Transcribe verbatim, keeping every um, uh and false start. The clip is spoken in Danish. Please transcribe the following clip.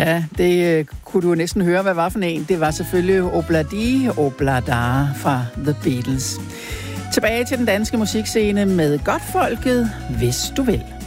Ja, det øh, kunne du næsten høre, hvad var for en. Det var selvfølgelig Obladi Oblada fra The Beatles. Tilbage til den danske musikscene med Godtfolket, hvis du vil.